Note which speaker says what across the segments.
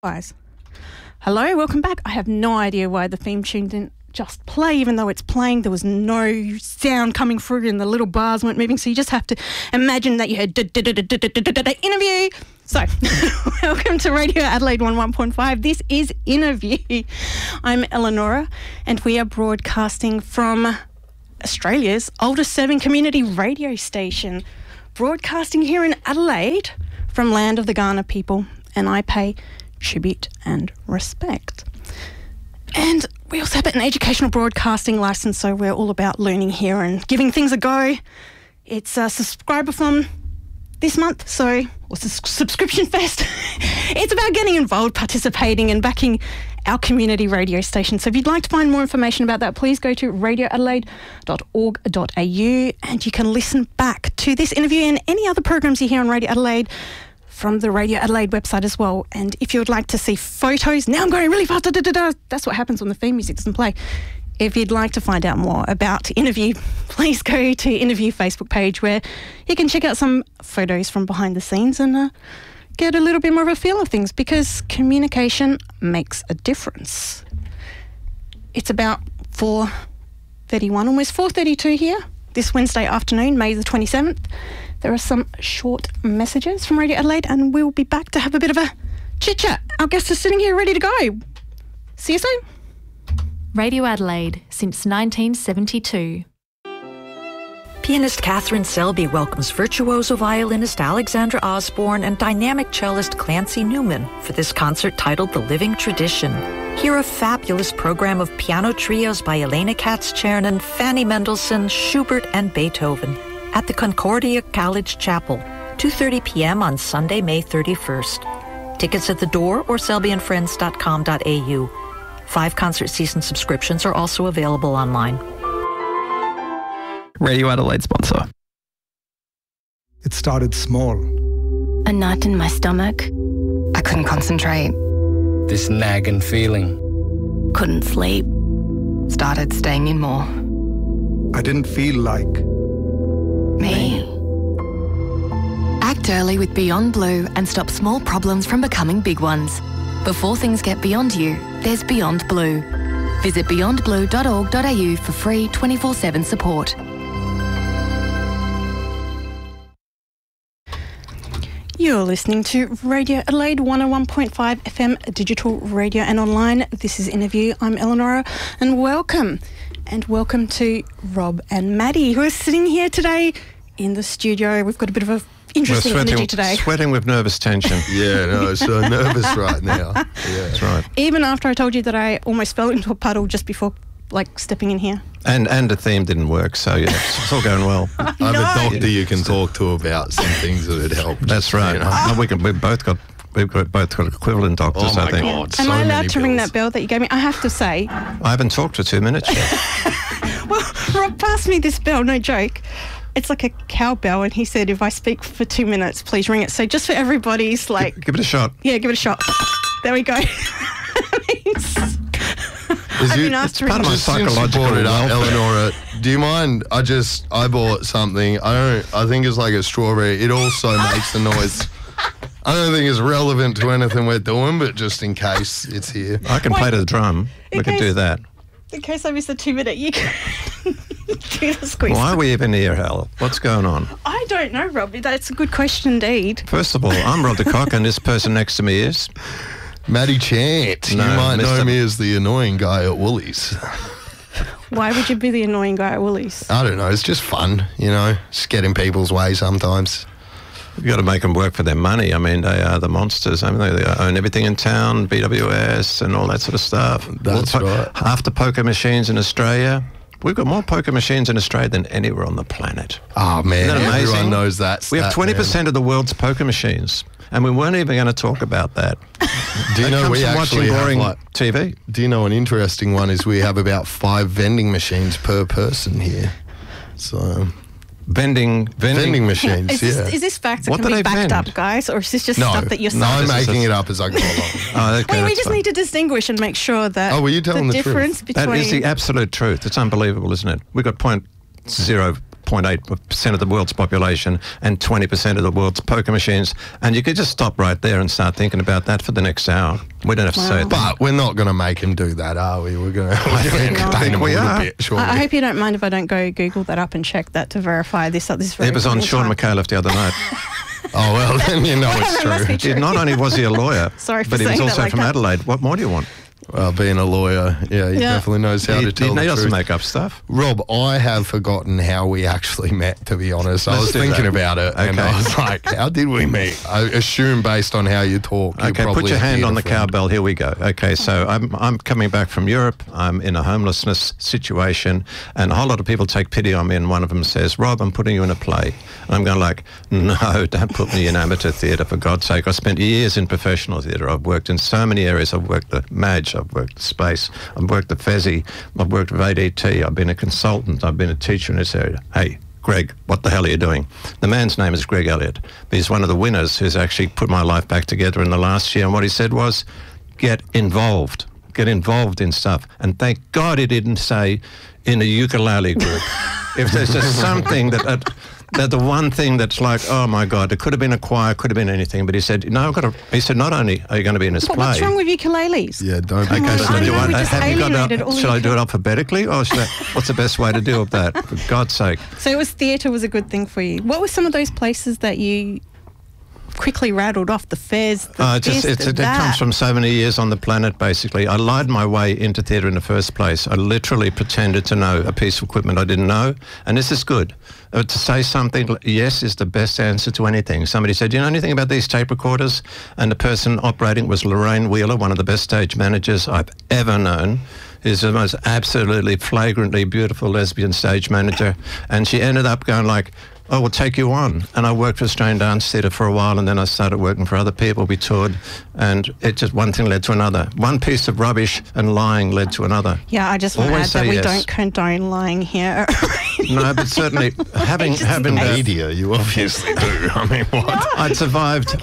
Speaker 1: Guys, hello, welcome back. I have no idea why the theme tune didn't just play, even though it's playing. There was no sound coming through and the little bars weren't moving, so you just have to imagine that you had interview. So, welcome to Radio Adelaide 101.5. This is Interview. I'm Eleonora, and we are broadcasting from Australia's oldest serving community radio station, broadcasting here in Adelaide from land of the Kaurna people, and I pay tribute and respect. And we also have an educational broadcasting licence, so we're all about learning here and giving things a go. It's a subscriber-thon this month, or subscription fest. It's about getting involved, participating and backing our community radio station. So if you'd like to find more information about that, please go to radioadelaide.org.au and you can listen back to this interview and any other programs you hear on Radio Adelaide from the Radio Adelaide website as well. And if you would like to see photos, now I'm going really fast, that's what happens when the theme music doesn't play. If you'd like to find out more about Interview, please go to Interview Facebook page where you can check out some photos from behind the scenes and get a little bit more of a feel of things, because communication makes a difference. It's about 4:31, almost 4:32 here, this Wednesday afternoon, May the 27th. There are some short messages from Radio Adelaide and we'll be back to have a bit of a chit-chat. Our guest is sitting here ready to go. See you soon.
Speaker 2: Radio Adelaide since 1972.
Speaker 3: Pianist Catherine Selby welcomes virtuoso violinist Alexandra Osborne and dynamic cellist Clancy Newman for this concert titled The Living Tradition. Hear a fabulous program of piano trios by Elena Katz-Chernin, Fanny Mendelssohn, Schubert and Beethoven at the Concordia College Chapel, 2:30 p.m. on Sunday, May 31st. Tickets at the door or selbyandfriends.com.au. 5 concert season subscriptions are also available online.
Speaker 4: Radio Adelaide sponsor.
Speaker 5: It started small.
Speaker 6: A knot in my stomach. I couldn't concentrate.
Speaker 7: This nagging feeling.
Speaker 6: Couldn't sleep. Started staying in more.
Speaker 5: I didn't feel like
Speaker 6: me. Act early with Beyond Blue and stop small problems from becoming big ones. Before things get beyond you, there's Beyond Blue. Visit beyondblue.org.au for free 24/7 support.
Speaker 1: You're listening to Radio Adelaide 101.5 FM digital radio and online. This is Interview. I'm Eleonora and welcome. And welcome to Rob and Maddie, who are sitting here today in the studio. We've got a bit of a interesting energy today.
Speaker 8: Sweating with nervous tension.
Speaker 9: Yeah, no, so nervous right now. Yeah,
Speaker 8: that's right.
Speaker 1: Even after I told you that I almost fell into a puddle just before, stepping in here.
Speaker 8: And the theme didn't work, so yeah, it's all going well.
Speaker 9: I have a doctor you can talk to about some things that would help.
Speaker 8: That's right. We've both got equivalent doctors, I think.
Speaker 9: God,
Speaker 1: Am I allowed to ring that bell that you gave me? I have to say.
Speaker 8: I haven't talked for 2 minutes yet.
Speaker 1: Well, Rob passed me this bell, no joke. It's like a cowbell, and he said if I speak for 2 minutes, please ring it. So just for everybody's
Speaker 8: Give it a shot.
Speaker 1: Yeah, give it a shot. There we go. I've been asked to ring
Speaker 8: part of my psychological
Speaker 9: Eleonora, do you mind? I bought something. I think it's like a strawberry. It also makes the noise. I don't think it's relevant to anything we're doing, but just in case it's here.
Speaker 8: I can play the drum. We can do that.
Speaker 1: In case I miss the 2 minute, you can do the squeeze.
Speaker 8: Why are we even here, Hal? What's going on?
Speaker 1: I don't know, Rob. That's a good question indeed.
Speaker 8: First of all, I'm Rod the Cock, and this person next to me is
Speaker 9: Maddie Chant.
Speaker 8: No,
Speaker 9: you might know me as the annoying guy at Woolies.
Speaker 1: Why would you be the annoying guy at Woolies?
Speaker 9: I don't know. It's just fun, just get in people's way sometimes.
Speaker 8: You've got to make them work for their money. I mean, they are the monsters. I mean, they own everything in town, BWS and all that sort of stuff.
Speaker 9: That's right.
Speaker 8: Half the poker machines in Australia. We've got more poker machines in Australia than anywhere on the planet.
Speaker 9: Oh, man.
Speaker 8: Isn't that amazing?
Speaker 9: Everyone knows that.
Speaker 8: We have 20% of the world's poker machines, and we weren't even going to talk about that.
Speaker 9: Do you know we
Speaker 8: watching
Speaker 9: actually
Speaker 8: boring
Speaker 9: have
Speaker 8: TV?
Speaker 9: Do you know an interesting one is we have about 5 vending machines per person here. So... Vending machines, yeah.
Speaker 1: Is this facts that can be backed up, guys, or is this just stuff that you're saying?
Speaker 9: No, I'm making it up as I go along.
Speaker 8: Okay,
Speaker 1: we just need to distinguish and make sure that
Speaker 9: were you telling the
Speaker 1: difference
Speaker 9: truth?
Speaker 1: between...
Speaker 8: That is the absolute truth. It's unbelievable, isn't it? We've got 0.0 0.8% of the world's population and 20% of the world's poker machines. And you could just stop right there and start thinking about that for the next hour. We don't have to say it.
Speaker 9: But we're not going to make him do that, are we? We're going to entertain him a little bit, surely.
Speaker 1: I hope you don't mind if I don't go Google that up and check that to verify this. Very
Speaker 8: it was on Sean McAuliffe the other night.
Speaker 9: Oh, well, then you know it's true.
Speaker 8: Not only was he a lawyer,
Speaker 1: but
Speaker 8: he was also from Adelaide. What more do you want?
Speaker 9: Well, being a lawyer, he definitely knows how to tell the truth.
Speaker 8: He doesn't make up stuff.
Speaker 9: Rob, I have forgotten how we actually met, to be honest. I was thinking about it, and I was like, how did we meet? I assume based on how you talk.
Speaker 8: Okay, put your hand on the cowbell. Here we go. Okay, so I'm coming back from Europe. I'm in a homelessness situation, and a whole lot of people take pity on me, and one of them says, Rob, I'm putting you in a play. And I'm going like, no, don't put me in amateur theatre, for God's sake. I spent years in professional theatre. I've worked in so many areas. I've worked the Madge, I've worked Space, I've worked the Fezzi, I've worked with ADT, I've been a consultant, I've been a teacher in this area. Hey, Greg, what the hell are you doing? The man's name is Greg Elliott. He's one of the winners who's actually put my life back together in the last year. And what he said was, get involved in stuff. And thank God he didn't say in a ukulele group. If there's just something that the one thing that's like, oh my God, it could have been a choir, could have been anything, but he said, no, he said, not only are you going to be in this play.
Speaker 1: What's wrong with ukuleles?
Speaker 9: Yeah, don't be.
Speaker 8: Okay, so should I do it alphabetically, or what's the best way to deal with that? For God's sake.
Speaker 1: So theatre was a good thing for you. What were some of those places that you quickly rattled off? The Fairs,
Speaker 8: it comes from so many years on the planet, basically. I lied my way into theatre in the first place. I literally pretended to know a piece of equipment I didn't know, and this is good. To say something yes is the best answer to anything. Somebody said, do you know anything about these tape recorders? And the person operating was Lorraine Wheeler, one of the best stage managers I've ever known. Is the most absolutely flagrantly beautiful lesbian stage manager. And she ended up going like, oh, we'll take you on. And I worked for Australian Dance Theatre for a while, and then I started working for other people. We toured, and it just one thing led to another. One piece of rubbish and lying led to another.
Speaker 1: Yeah, I just want to add that we don't condone lying here.
Speaker 8: No, but certainly having
Speaker 9: media, you obviously do. I mean, what?
Speaker 1: No,
Speaker 8: I'd survived.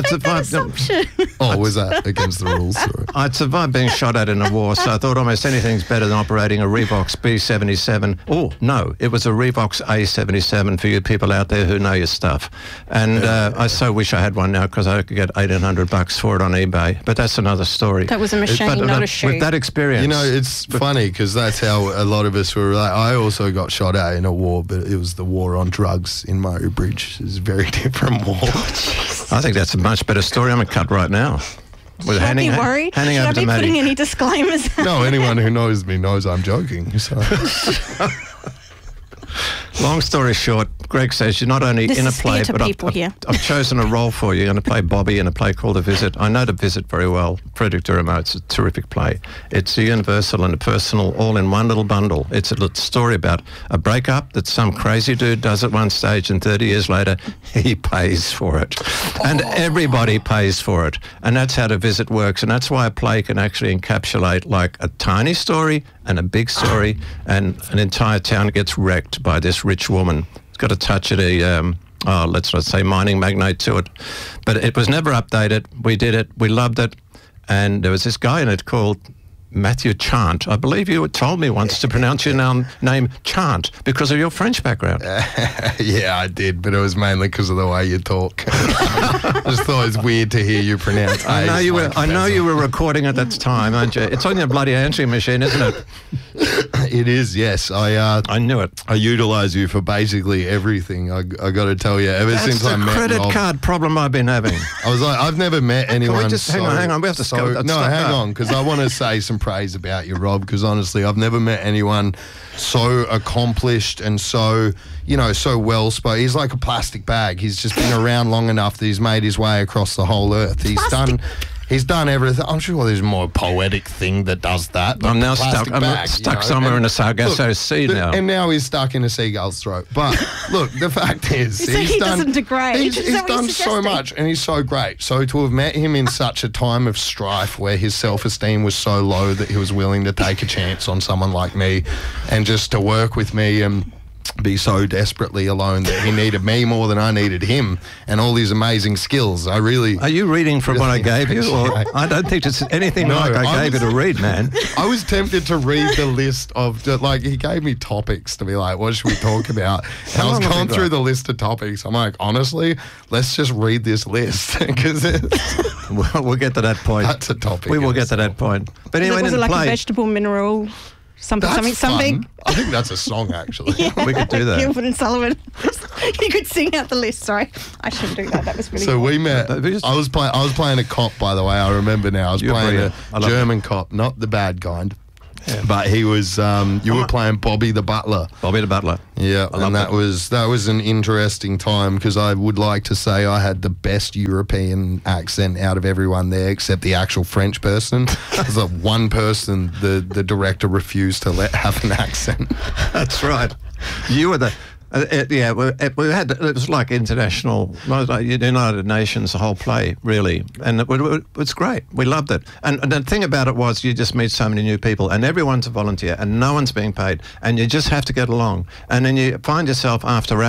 Speaker 9: Oh, was that against the rules? Sorry.
Speaker 8: I'd survived being shot at in a war, so I thought almost anything's better than operating a Revox B77. Oh, no, it was a Revox A77 for you people out there who know your stuff. And I so wish I had one now, because I could get $1,800 for it on eBay. But that's another story.
Speaker 1: That was a machine, not a shoe.
Speaker 8: With that experience.
Speaker 9: You know, it's funny, because that's how a lot of us were like, I also got shot at in a war, but it was the war on drugs in Murray Bridge. It's a very different war.
Speaker 8: I think that's a much better story. I'm going to cut right now.
Speaker 1: Should I be worried? Should I be putting any disclaimers?
Speaker 9: No, anyone who knows me knows I'm joking. So.
Speaker 8: Long story short, Greg says you're not only in a play, but I've chosen a role for you. You're going to play Bobby in a play called The Visit. I know The Visit very well. Frederick Duramo, it's a terrific play. It's a universal and a personal, all in one little bundle. It's a little story about a breakup that some crazy dude does at one stage, and 30 years later, he pays for it. And everybody pays for it. And that's how The Visit works. And that's why a play can actually encapsulate like a tiny story and a big story, and an entire town gets wrecked by this rich woman. It's got a touch of a, let's not say mining magnate to it. But it was never updated. We did it. We loved it. And there was this guy in it called Matthew Chant. I believe you told me once to pronounce your name Chant because of your French background.
Speaker 9: Yeah, I did, but it was mainly because of the way you talk. I just thought it was weird to hear you pronounce.
Speaker 8: I know you were recording at that time, aren't you? It's on your bloody answering machine, isn't it?
Speaker 9: It is, yes. I
Speaker 8: knew it.
Speaker 9: I utilise you for basically everything. I got to tell you, ever since I met
Speaker 8: That's the credit card problem I've been having.
Speaker 9: I was like, I've never met anyone.
Speaker 8: Can we just hang on? We have to stop.
Speaker 9: No, hang on, because I want to say some praise about you, Rob, because honestly, I've never met anyone so accomplished and so, so well spoken. He's like a plastic bag. He's just been around long enough that he's made his way across the whole earth. He's done everything. I'm sure there's a more poetic thing that does that.
Speaker 8: I'm now stuck somewhere in a Sargasso Sea now.
Speaker 9: And now he's stuck in a seagull's throat. But look, the fact is,
Speaker 1: he doesn't degrade.
Speaker 9: He's done so much, and he's so great. So to have met him in such a time of strife where his self-esteem was so low that he was willing to take a chance on someone like me, and just to work with me and be so desperately alone that he needed me more than I needed him, and all these amazing skills. I really...
Speaker 8: Are you reading from what I gave you? Or I don't think it's anything like I gave you to read, man.
Speaker 9: I was tempted to read the list of, like, he gave me topics to be like, what should we talk about? And I was going through the list of topics. I'm like, honestly, let's just read this list, because
Speaker 8: we'll get to that point.
Speaker 9: That's a topic.
Speaker 8: We will get to that point. But anyway,
Speaker 1: was it like a vegetable mineral? Something.
Speaker 9: I think that's a song, actually.
Speaker 1: Yeah.
Speaker 8: We could do that.
Speaker 1: Gilbert and Sullivan. You could sing out the list. Sorry, I shouldn't do that. That was really.
Speaker 9: So
Speaker 1: cool.
Speaker 9: we met. I was playing a cop, by the way. I remember now. I was playing a German cop, not the bad kind. Yeah. But he was. You were playing Bobby the Butler.
Speaker 8: Bobby the Butler.
Speaker 9: Yeah, and that was an interesting time, because I would like to say I had the best European accent out of everyone there, except the actual French person. There's like one person the director refused to let have an accent.
Speaker 8: That's right. You were the. We had, it was like international, like United Nations, the whole play, really. And it was great. We loved it. And the thing about it was you just meet so many new people, and everyone's a volunteer, and no one's being paid, and you just have to get along. And then you find yourself after